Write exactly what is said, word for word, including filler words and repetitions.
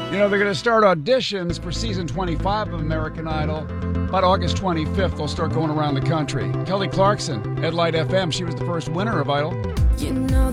You know, they're going to start auditions for season twenty-five of American Idol. About August twenty-fifth, they'll start going around the country. Kelly Clarkson, Headlight F M, she was the first winner of Idol. You know